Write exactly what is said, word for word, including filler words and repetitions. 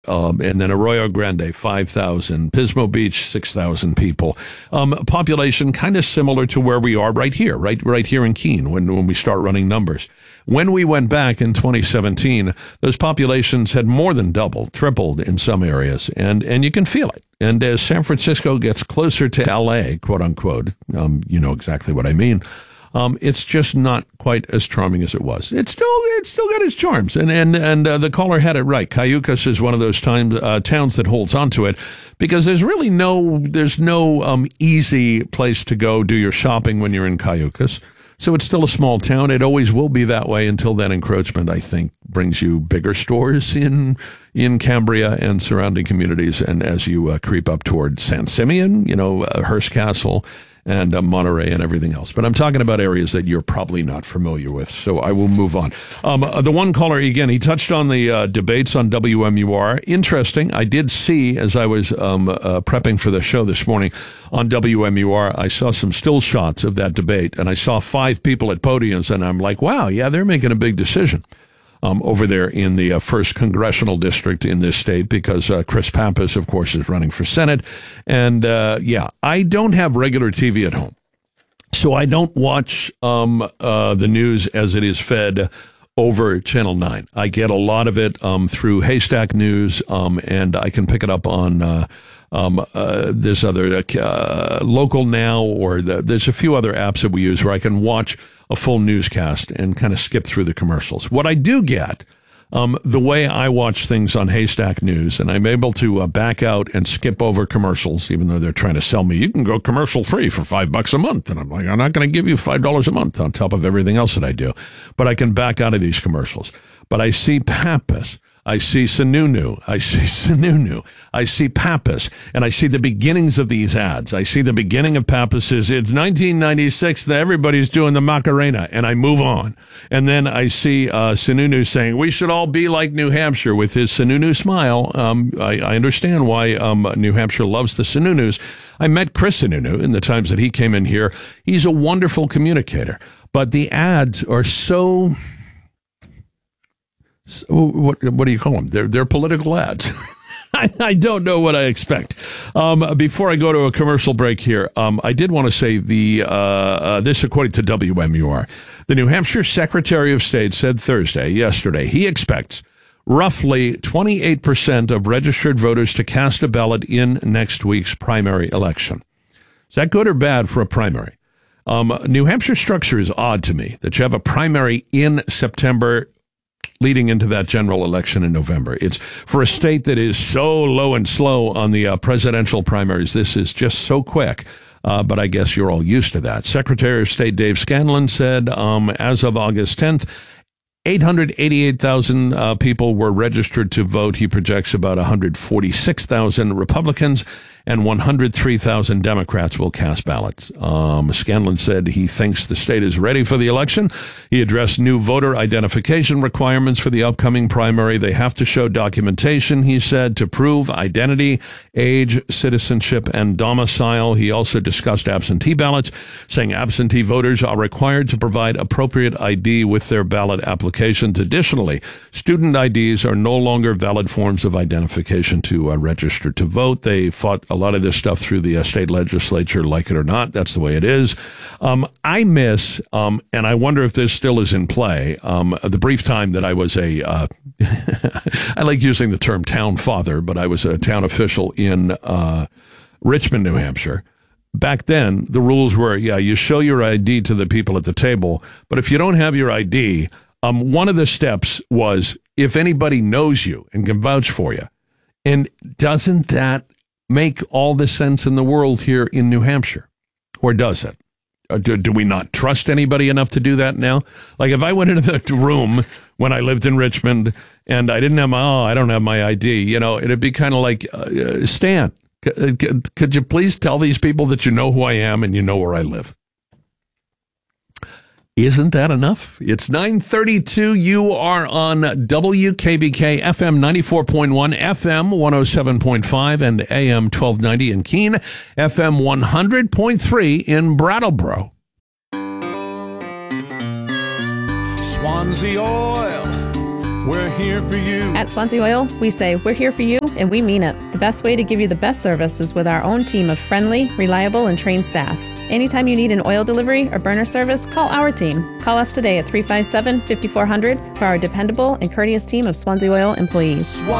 Um, and then Arroyo Grande, five thousand. Pismo Beach, six thousand people. Um, population kind of similar to where we are right here, right right here in Keene when, when we start running numbers. When we went back in twenty seventeen, those populations had more than doubled, tripled in some areas, and, and you can feel it. And as San Francisco gets closer to L A, quote unquote, um, you know exactly what I mean, Um, it's just not quite as charming as it was. It's still, it's still got its charms. And, and, and, uh, the caller had it right. Cayucas is one of those time, uh, towns that holds on to it because there's really no, there's no, um, easy place to go do your shopping when you're in Cayucas. So it's still a small town. It always will be that way until that encroachment, I think, brings you bigger stores in, in Cambria and surrounding communities. And as you uh, creep up toward San Simeon, you know, uh, Hearst Castle, and uh, Monterey and everything else. But I'm talking about areas that you're probably not familiar with, so I will move on. Um, uh, the one caller, again, he touched on the uh, debates on W M U R. Interesting. I did see, as I was um, uh, prepping for the show this morning on W M U R, I saw some still shots of that debate, and I saw five people at podiums, and I'm like, wow, yeah, they're making a big decision. Um, over there in the uh, first congressional district in this state because uh, Chris Pappas, of course, is running for Senate. And, uh, yeah, I don't have regular T V at home. So I don't watch um, uh, the news as it is fed over Channel nine. I get a lot of it um, through Haystack News, um, and I can pick it up on uh, um, uh, this other uh, Local Now, or the, there's a few other apps that we use where I can watch a full newscast and kind of skip through the commercials. What I do get, um, the way I watch things on Haystack News, and I'm able to uh, back out and skip over commercials, even though they're trying to sell me, you can go commercial free for five bucks a month. And I'm like, I'm not going to give you five dollars a month on top of everything else that I do. But I can back out of these commercials. But I see Pappas. I see Sununu. I see Sununu. I see Pappas. And I see the beginnings of these ads. I see the beginning of Pappas's, it's nineteen ninety-six, that everybody's doing the Macarena, and I move on. And then I see uh, Sununu saying, we should all be like New Hampshire, with his Sununu smile. Um, I, I understand why um, New Hampshire loves the Sununus. I met Chris Sununu in the times that he came in here. He's a wonderful communicator. But the ads are so... So what what do you call them? They're they're political ads. I, I don't know what I expect. Um, before I go to a commercial break here, um, I did want to say the uh, uh, this according to W M U R, the New Hampshire Secretary of State said Thursday, yesterday, he expects roughly twenty-eight percent of registered voters to cast a ballot in next week's primary election. Is that good or bad for a primary? Um, New Hampshire structure is odd to me, that you have a primary in September leading into that general election in November. It's for a state that is so low and slow on the uh, presidential primaries. This is just so quick. Uh, but I guess you're all used to that. Secretary of State Dave Scanlon said, um, as of August tenth, eight hundred eighty-eight thousand uh, people were registered to vote. He projects about one hundred forty-six thousand Republicans and one hundred three thousand Democrats will cast ballots. Um, Scanlon said he thinks the state is ready for the election. He addressed new voter identification requirements for the upcoming primary. They have to show documentation, he said, to prove identity, age, citizenship, and domicile. He also discussed absentee ballots, saying absentee voters are required to provide appropriate I D with their ballot applications. Additionally, student I Ds are no longer valid forms of identification to uh, register to vote. They fought a lot of this stuff through the uh, state legislature, like it or not. That's the way it is. Um, I miss, um, and I wonder if this still is in play, um, the brief time that I was a, uh, I like using the term town father, but I was a town official in uh, Richmond, New Hampshire. Back then, the rules were, yeah, you show your I D to the people at the table, but if you don't have your I D, um, one of the steps was if anybody knows you and can vouch for you. And doesn't that make all the sense in the world here in New Hampshire? Or does it? Uh, do, do we not trust anybody enough to do that now? Like if I went into the room when I lived in Richmond and I didn't have my, oh, I don't have my I D, you know, it'd be kind of like, uh, Stan, c- c- could you please tell these people that you know who I am and you know where I live? Isn't that enough? It's nine thirty-two. You are on W K B K F M ninety-four point one, F M one oh seven point five, and A M twelve ninety in Keene, F M one hundred point three in Brattleboro. Swansea Oil, We're here for you. At Swansea Oil, we say we're here for you, and we mean it. The best way to give you the best service is with our own team of friendly, reliable, and trained staff. Anytime you need an oil delivery or burner service, call our team. Call us today at three five seven, five four zero zero for our dependable and courteous team of Swansea Oil employees. Swansea